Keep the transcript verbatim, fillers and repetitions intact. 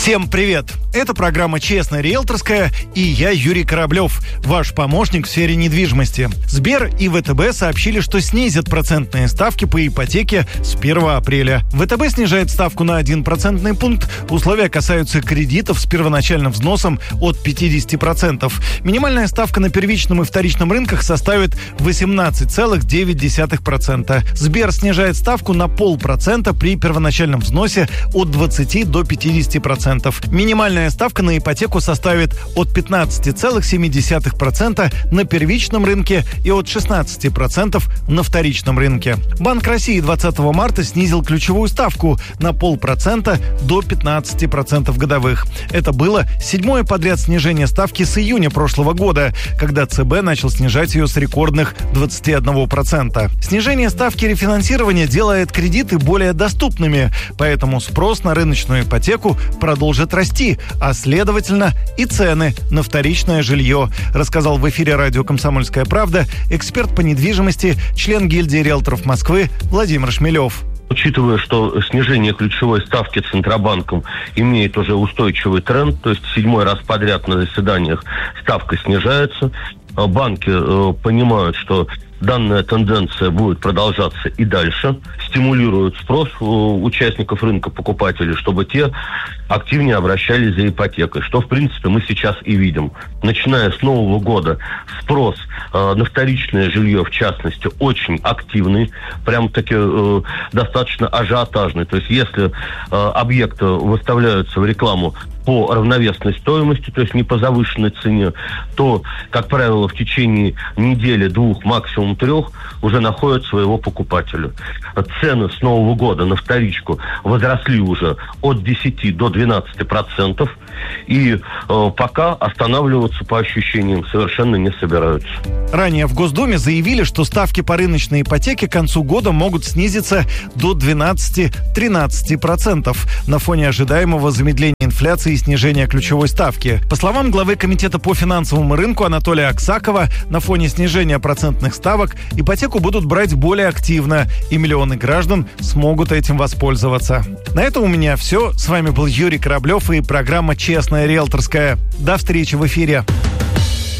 Всем привет! Это программа «Честная риэлторская» и я, Юрий Кораблев, ваш помощник в сфере недвижимости. Сбер и ВТБ сообщили, что снизят процентные ставки по ипотеке с первого апреля. ВТБ снижает ставку на один процентный пункт. Условия касаются кредитов с первоначальным взносом от пятьдесят процентов. Минимальная ставка на первичном и вторичном рынках составит восемнадцать целых девять десятых процента. Сбер снижает ставку на полпроцента при первоначальном взносе от двадцати до пятидесяти процентов. Минимальная ставка на ипотеку составит от пятнадцати целых семи десятых процента на первичном рынке и от шестнадцати процентов на вторичном рынке. Банк России двадцатого марта снизил ключевую ставку на полпроцента до пятнадцати процентов годовых. Это было седьмое подряд снижение ставки с июня прошлого года, когда ЦБ начал снижать ее с рекордных двадцати одного процента. Снижение ставки рефинансирования делает кредиты более доступными, поэтому спрос на рыночную ипотеку продолжит расти, а следовательно и цены на вторичное жилье, рассказал в эфире радио «Комсомольская правда» эксперт по недвижимости, член гильдии риэлторов Москвы Владимир Шмелев. Учитывая, что снижение ключевой ставки Центробанком имеет уже устойчивый тренд, то есть седьмой раз подряд на заседаниях ставка снижается, банки э, понимают, что данная тенденция будет продолжаться и дальше, стимулируют спрос у участников рынка, покупателей, чтобы те активнее обращались за ипотекой, что, в принципе, мы сейчас и видим. Начиная с нового года спрос э, на вторичное жилье, в частности, очень активный, прям-таки э, достаточно ажиотажный. То есть, если э, объекты выставляются в рекламу по равновесной стоимости, то есть не по завышенной цене, то, как правило, в течение недели, двух, максимум трех уже находят своего покупателя. Цены с нового года на вторичку возросли уже от десяти до двенадцати процентов, и э, пока останавливаться по ощущениям совершенно не собираются. Ранее в Госдуме заявили, что ставки по рыночной ипотеке к концу года могут снизиться до двенадцати-тринадцати процентов на фоне ожидаемого замедления инфляции и снижения ключевой ставки. По словам главы Комитета по финансовому рынку Анатолия Аксакова, на фоне снижения процентных ставок ипотеку будут брать более активно, и миллионы граждан смогут этим воспользоваться. На этом у меня все. С вами был Юрий Кораблев и программа «Честная риэлторская». До встречи в эфире.